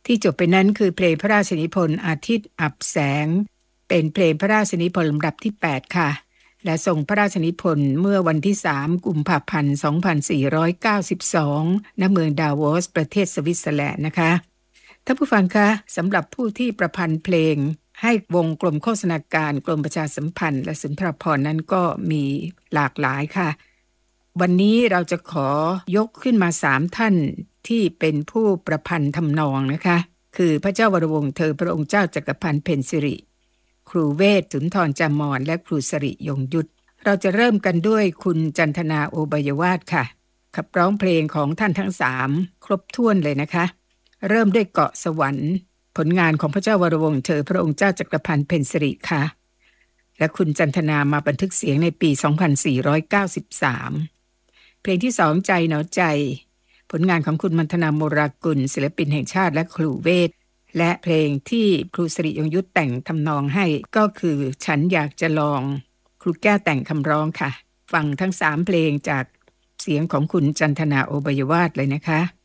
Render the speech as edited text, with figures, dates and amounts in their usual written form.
ที่จบไปนั้นคือเพลงพระราชนิพนธ์อาทิตย์อับแสงเป็นเพลงพระราชนิพนธ์ลำดับที่8ค่ะและทรงพระราชนิพนธ์เมื่อวันที่3กุมภาพันธ์2492ณเมืองดาโวสประเทศสวิตเซอร์แลนด์นะคะท่านผู้ฟังคะสำหรับผู้ที่ประพันธ์เพลงให้วงกลมโฆษณาการกรมประชาสัมพันธ์และสุนทรภรณ์นั้นก็มีหลากหลายค่ะวันนี้เราจะขอยกขึ้นมา3ท่านที่เป็นผู้ประพันธ์ทำนองนะคะคือพระเจ้าวรวงศ์เธอพระองค์เจ้าจักรพันธ์เพ็ญสิริครูเวทสุนทรจามรและครูสริยงยุทธเราจะเริ่มกันด้วยคุณจันทนาโอบายวาทค่ะขับร้องเพลงของท่านทั้ง3ครบถ้วนเลยนะคะเริ่มด้วยเกาะสวรรค์ผลงานของพระเจ้าวรวงศ์เธอพระองค์เจ้าจักรพันธ์เพ็ญสิริค่ะและคุณจันทนามาบันทึกเสียงในปี2493เพลงที่2ใจหนอใจผลงานของคุณมัณฑนาโมรากุลศิลปินแห่งชาติและครูเวทและเพลงที่ครูสริยงยุทธแต่งทำนองให้ก็คือฉันอยากจะลองครูแก้วแต่งคำร้องค่ะฟังทั้ง3เพลงจากเสียงของคุณจันทนาโอบายวาทเลยนะคะ